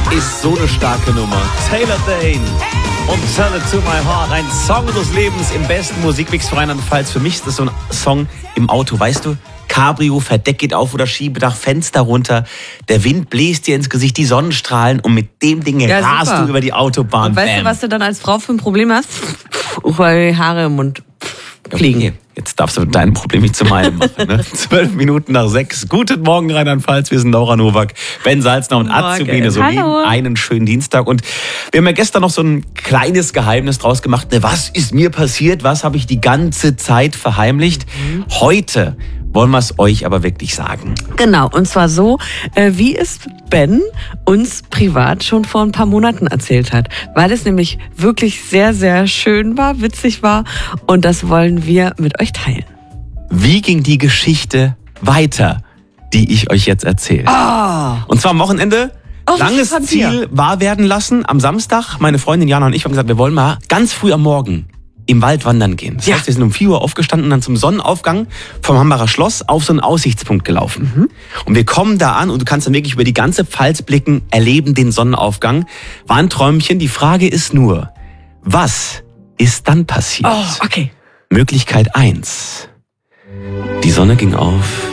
ist so eine starke Nummer. Taylor Dayne und Tell It To My Heart. Ein Song des Lebens im besten Musikmix für Rheinland-Pfalz. Für mich ist das so ein Song im Auto, weißt du? Cabrio, Verdeck geht auf oder Schiebedach, Fenster runter. Der Wind bläst dir ins Gesicht, die Sonnenstrahlen und mit dem Ding rast du über die Autobahn. Und weißt du, was du dann als Frau für ein Problem hast? Weil die Haare im Mund fliegen. Okay. Jetzt darfst du dein Problem nicht zu meinem machen. Ne? 12 Minuten nach 6. Guten Morgen, Rheinland-Pfalz. Wir sind Laura Nowak, Ben Salzner und Azubine Solin. Einen schönen Dienstag. Und wir haben ja gestern noch so ein kleines Geheimnis draus gemacht. Was ist mir passiert? Was habe ich die ganze Zeit verheimlicht? Heute wollen wir es euch aber wirklich sagen. Genau, und zwar so, wie es Ben uns privat schon vor ein paar Monaten erzählt hat. Weil es nämlich wirklich sehr, sehr schön war, witzig war und das wollen wir mit euch teilen. Wie ging die Geschichte weiter, die ich euch jetzt erzähle? Und zwar am Wochenende. Langes Ziel wahr werden lassen. Am Samstag, meine Freundin Jana und ich haben gesagt, wir wollen mal ganz früh am Morgen im Wald wandern gehen. Das heißt, wir sind um 4 Uhr aufgestanden und dann zum Sonnenaufgang vom Hambacher Schloss auf so einen Aussichtspunkt gelaufen. Und wir kommen da an und du kannst dann wirklich über die ganze Pfalz blicken, erleben den Sonnenaufgang. War ein Träumchen. Die Frage ist nur, was ist dann passiert? Okay. Möglichkeit 1. Die Sonne ging auf.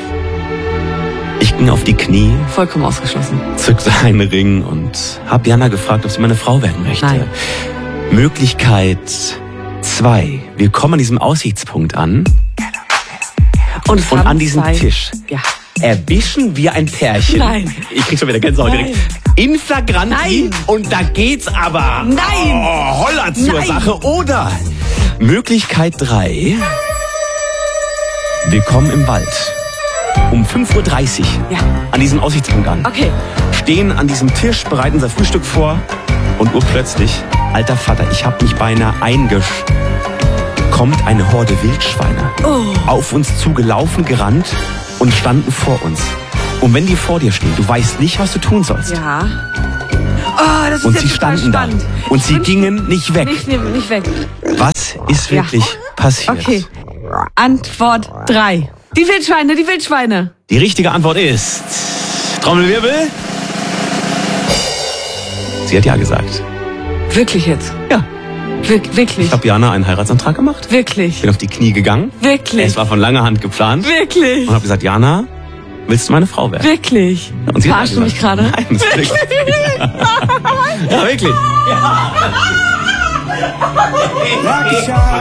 Ich ging auf die Knie. Vollkommen ausgeschlossen. Zückte einen Ring und habe Jana gefragt, ob sie meine Frau werden möchte. Nein. Möglichkeit 2. Wir kommen an diesem Aussichtspunkt an und an diesem Tisch erwischen wir ein Pärchen. Nein. Ich krieg schon wieder Gänsehaut direkt. In flagranti. Und da geht's aber. Nein. Holla zur Sache. Oder Möglichkeit 3. Wir kommen im Wald um 5.30 Uhr an diesem Aussichtspunkt an. Okay. Stehen an diesem Tisch, bereiten unser Frühstück vor und urplötzlich, alter Vater, ich hab mich beinahe kommt eine Horde Wildschweine auf uns zugelaufen, gerannt und standen vor uns. Und wenn die vor dir stehen, du weißt nicht, was du tun sollst. Ja. Das ist und jetzt sie standen da und sie gingen nicht weg. Nicht weg. Was ist wirklich passiert? Okay. Antwort 3. Die Wildschweine, die Wildschweine. Die richtige Antwort ist Trommelwirbel. Sie hat ja gesagt. Wirklich jetzt? Ja. Wirklich? Ich habe Jana einen Heiratsantrag gemacht. Wirklich? Bin auf die Knie gegangen. Wirklich? Es war von langer Hand geplant. Wirklich? Und habe gesagt, Jana, willst du meine Frau werden? Wirklich? Und sie verarschst du mich gerade? Nein, das ist wirklich. Ja, wirklich. Ja.